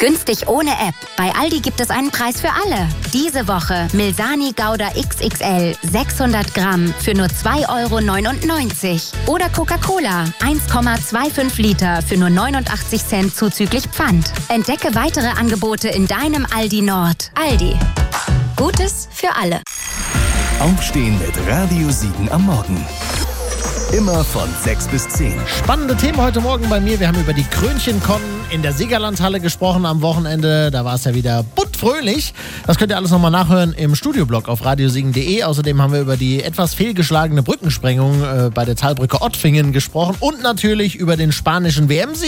Günstig ohne App. Bei Aldi gibt es einen Preis für alle. Diese Woche Milsani Gouda XXL 600 Gramm für nur 2,99 € Oder Coca-Cola 1,25 Liter für nur 89 Cent zuzüglich Pfand. Entdecke weitere Angebote in deinem Aldi Nord. Aldi. Gutes für alle. Aufstehen mit Radio Siegen am Morgen. Immer von 6 bis 10. Spannende Themen heute Morgen bei mir. Wir haben über die Krönchenkon in der Siegerlandhalle gesprochen am Wochenende. Da war es ja wieder bunt fröhlich. Das könnt ihr alles nochmal nachhören im Studioblog auf radiosiegen.de. Außerdem haben wir über die etwas fehlgeschlagene Brückensprengung bei der Talbrücke Ottfingen gesprochen. Und natürlich über den spanischen WM-Sieg.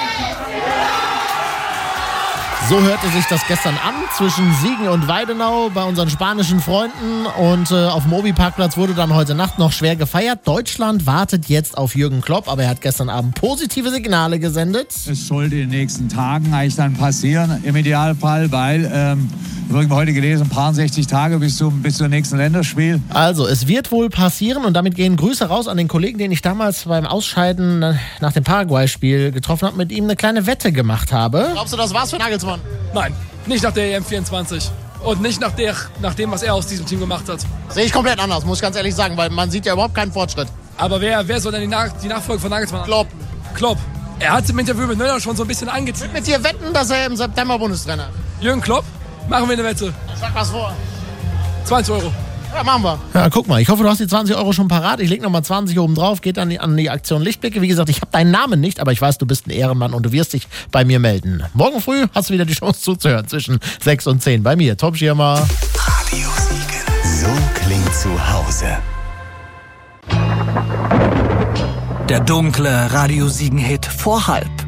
So hörte sich das gestern an zwischen Siegen und Weidenau bei unseren spanischen Freunden. Und auf dem Obi-Parkplatz wurde dann heute Nacht noch schwer gefeiert. Deutschland wartet jetzt auf Jürgen Klopp, aber er hat gestern Abend positive Signale gesendet. Es sollte in den nächsten Tagen eigentlich dann passieren, im Idealfall, weil, wir haben heute gelesen, 60 Tage bis zum nächsten Länderspiel. Also, es wird wohl passieren und damit gehen Grüße raus an den Kollegen, den ich damals beim Ausscheiden nach dem Paraguay-Spiel getroffen habe, mit ihm eine kleine Wette gemacht habe. Glaubst du, das war's für Nagelsmann? Nein, nicht nach der EM24 und nicht nach dem, was er aus diesem Team gemacht hat. Sehe ich komplett anders, muss ich ganz ehrlich sagen, weil man sieht ja überhaupt keinen Fortschritt. Aber wer soll denn die Nachfolge von Nagelsmann? Klopp. Er hat im Interview mit Müller schon so ein bisschen angezogen. Ich würde mit dir wetten, dass er im September Bundestrainer ist. Jürgen Klopp? Machen wir eine Wette. Schlag was vor. 20 €. Ja, machen wir. Ja, guck mal, ich hoffe, du hast die 20 € schon parat. Ich lege nochmal 20 oben drauf, geht an die Aktion Lichtblicke. Wie gesagt, ich habe deinen Namen nicht, aber ich weiß, du bist ein Ehrenmann und du wirst dich bei mir melden. Morgen früh hast du wieder die Chance zuzuhören zwischen 6 und 10. Bei mir, Tom Schirmer. Radio Siegen. So klingt zu Hause. Der dunkle Radio Siegen-Hit vor halb.